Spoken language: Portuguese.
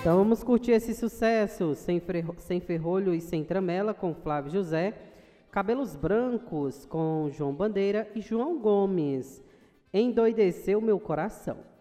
Então vamos curtir esse sucesso, sem ferrolho e sem tramela, com Flávio José. Cabelos Brancos, com João Bandeira e João Gomes. Endoideceu meu coração.